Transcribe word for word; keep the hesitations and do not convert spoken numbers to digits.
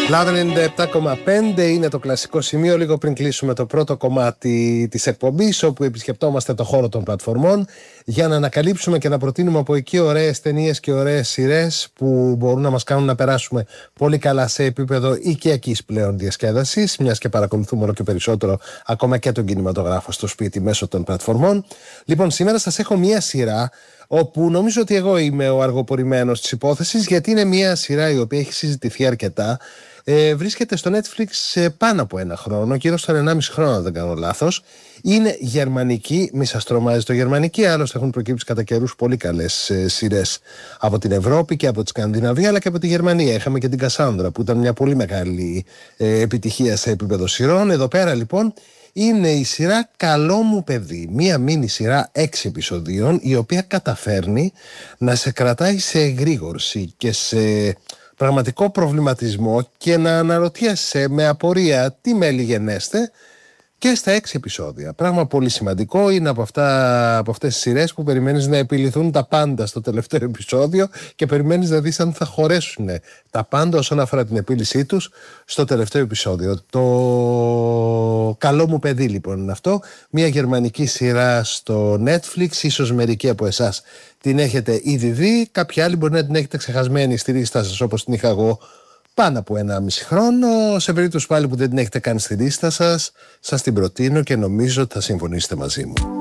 Λάβ ενενήντα επτά κόμμα πέντε είναι το κλασικό σημείο, λίγο πριν κλείσουμε το πρώτο κομμάτι της εκπομπής, όπου επισκεπτόμαστε το χώρο των πλατφορμών για να ανακαλύψουμε και να προτείνουμε από εκεί ωραίες ταινίες και ωραίες σειρές που μπορούν να μας κάνουν να περάσουμε πολύ καλά σε επίπεδο οικιακής πλέον διασκέδασης, μιας και παρακολουθούμε όλο και περισσότερο ακόμα και τον κινηματογράφο στο σπίτι μέσω των πλατφορμών. Λοιπόν, σήμερα σας έχω μια σειρά όπου νομίζω ότι εγώ είμαι ο αργοπορημένος της υπόθεσης, γιατί είναι μια σειρά η οποία έχει συζητηθεί αρκετά. Ε, βρίσκεται στο Netflix σε πάνω από ένα χρόνο, γύρω στον ενάμιση χρόνο, αν δεν κάνω λάθος. Είναι γερμανική, μη σας τρομάζει το γερμανική, άλλωστε έχουν προκύψει κατά καιρούς πολύ καλές ε, σειρές από την Ευρώπη και από τη Σκανδιναβία, αλλά και από τη Γερμανία. Είχαμε και την Κασάνδρα, που ήταν μια πολύ μεγάλη ε, επιτυχία σε επίπεδο σειρών. Εδώ πέρα λοιπόν είναι η σειρά «Καλό μου παιδί», μία μίνι σειρά έξι επεισοδίων, η οποία καταφέρνει να σε κρατάει σε εγρήγορση και σε πραγματικό προβληματισμό και να αναρωτιέσαι με απορία τι μέλη γενέστε και στα έξι επεισόδια. Πράγμα πολύ σημαντικό, είναι από, αυτά, από αυτές τις σειρές που περιμένεις να επιληθούν τα πάντα στο τελευταίο επεισόδιο και περιμένεις να δεις αν θα χωρέσουν τα πάντα όσον αφορά την επίλυσή τους στο τελευταίο επεισόδιο. Το «Καλό μου παιδί» λοιπόν είναι αυτό, μια γερμανική σειρά στο Netflix, ίσως μερικοί από εσάς την έχετε ήδη δει, κάποιοι άλλοι μπορεί να την έχετε ξεχασμένη στη λίστα σας όπως την είχα εγώ πάνω από ένα μισή χρόνο. Σε περίπτωση πάλι που δεν την έχετε κάνει στη λίστα σας, σας την προτείνω και νομίζω ότι θα συμφωνήσετε μαζί μου.